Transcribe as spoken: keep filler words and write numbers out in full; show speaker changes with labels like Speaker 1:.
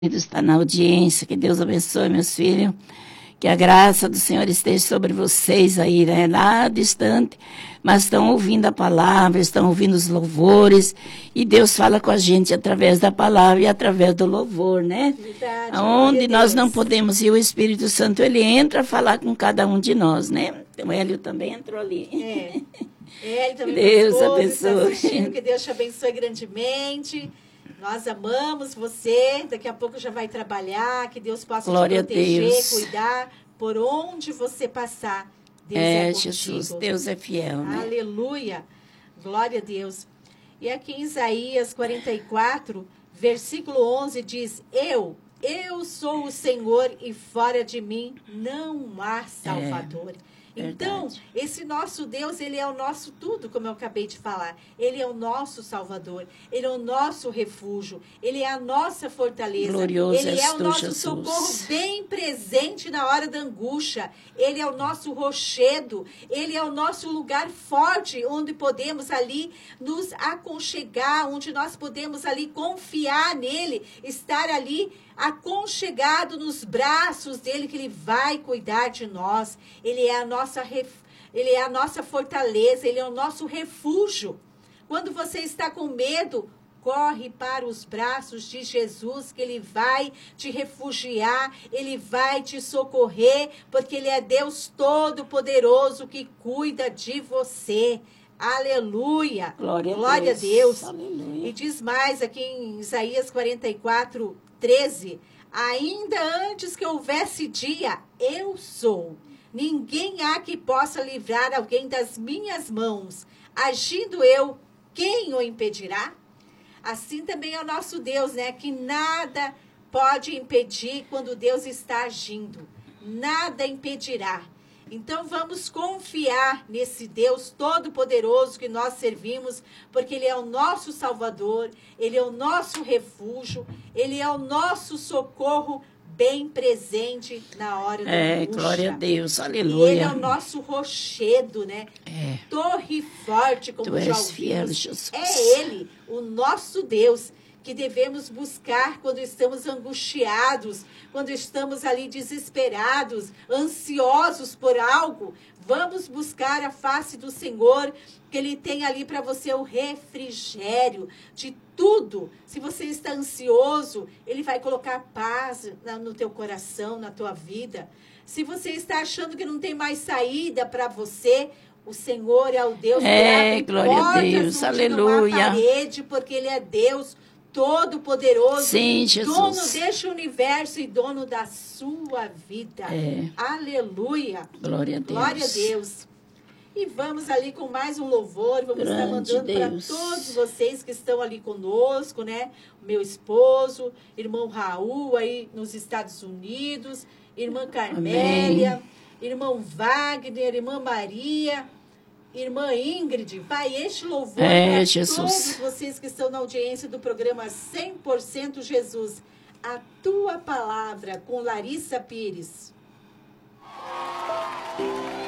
Speaker 1: está na audiência, que Deus abençoe, meus filhos, que a graça do Senhor esteja sobre vocês aí, né, lá distante, mas estão ouvindo a palavra, estão ouvindo os louvores, e Deus fala com a gente através da palavra e através do louvor, né?
Speaker 2: Verdade,
Speaker 1: onde nós
Speaker 2: Deus.
Speaker 1: não podemos ir, o Espírito Santo, ele entra a falar com cada um de nós, né? Então, o Hélio também entrou ali.
Speaker 2: É. Ele também,
Speaker 1: Deus
Speaker 2: esposo,
Speaker 1: abençoe.
Speaker 2: está assistindo, que Deus te abençoe grandemente. Nós amamos você. Daqui a pouco já vai trabalhar. Que Deus possa
Speaker 1: Glória
Speaker 2: te proteger,
Speaker 1: a Deus.
Speaker 2: cuidar por onde você passar. Deus é,
Speaker 1: É,
Speaker 2: contigo.
Speaker 1: Jesus, Deus é fiel, né?
Speaker 2: Aleluia. Glória a Deus. E aqui em Isaías quarenta e quatro, versículo onze diz: Eu, eu sou o Senhor e fora de mim não há Salvador.
Speaker 1: É.
Speaker 2: Então,
Speaker 1: Verdade.
Speaker 2: esse nosso Deus, ele é o nosso tudo, como eu acabei de falar. Ele é o nosso Salvador, ele é o nosso refúgio, ele é a nossa fortaleza.
Speaker 1: Glorioso
Speaker 2: ele
Speaker 1: és
Speaker 2: é o
Speaker 1: tu,
Speaker 2: nosso
Speaker 1: Jesus.
Speaker 2: socorro bem presente na hora da angústia. Ele é o nosso rochedo, ele é o nosso lugar forte, onde podemos ali nos aconchegar, onde nós podemos ali confiar nele, estar ali aconchegado nos braços dele, que ele vai cuidar de nós. Ele é a nossa ref... ele é a nossa fortaleza, ele é o nosso refúgio. Quando você está com medo, corre para os braços de Jesus, que ele vai te refugiar, ele vai te socorrer, porque ele é Deus Todo-Poderoso que cuida de você. Aleluia!
Speaker 1: Glória,
Speaker 2: Glória
Speaker 1: a Deus.
Speaker 2: Deus.
Speaker 1: Aleluia.
Speaker 2: E diz mais aqui em Isaías quarenta e quatro, treze: ainda antes que houvesse dia, eu sou. Ninguém há que possa livrar alguém das minhas mãos. Agindo eu, quem o impedirá? Assim também é o nosso Deus, né? Que nada pode impedir quando Deus está agindo. Nada impedirá. Então vamos confiar nesse Deus Todo-Poderoso que nós servimos, porque Ele é o nosso Salvador, Ele é o nosso refúgio, Ele é o nosso socorro bem presente na hora da
Speaker 1: É,
Speaker 2: angústia.
Speaker 1: glória a Deus,
Speaker 2: E
Speaker 1: aleluia.
Speaker 2: Ele é o nosso rochedo, né?
Speaker 1: É.
Speaker 2: Torre forte, como
Speaker 1: Tu
Speaker 2: já
Speaker 1: és fiel,
Speaker 2: ouvimos.
Speaker 1: Jesus.
Speaker 2: É Ele, o nosso Deus, que devemos buscar quando estamos angustiados, quando estamos ali desesperados, ansiosos por algo. Vamos buscar a face do Senhor, que Ele tem ali para você o refrigério de tudo. Se você está ansioso, Ele vai colocar paz no teu coração, na tua vida. Se você está achando que não tem mais saída para você, o Senhor é o Deus
Speaker 1: É,
Speaker 2: que
Speaker 1: glória a
Speaker 2: abre
Speaker 1: Deus,
Speaker 2: portas onde não há
Speaker 1: aleluia.
Speaker 2: parede, porque Ele é Deus Todo-Poderoso,
Speaker 1: Sim, Jesus.
Speaker 2: dono deste universo e dono da sua vida.
Speaker 1: É.
Speaker 2: Aleluia.
Speaker 1: Glória a Deus.
Speaker 2: Glória a Deus. E vamos ali com mais um louvor, vamos estar
Speaker 1: Grande
Speaker 2: mandando para
Speaker 1: Deus.
Speaker 2: todos vocês que estão ali conosco, né? Meu esposo, irmão Raul aí nos Estados Unidos, irmã Carmélia,
Speaker 1: Amém.
Speaker 2: irmão Wagner, irmã Maria, irmã Ingrid. Pai, este louvor
Speaker 1: É,
Speaker 2: para
Speaker 1: Jesus.
Speaker 2: todos vocês que estão na audiência do programa cem por cento Jesus. A tua palavra com Larissa Pires.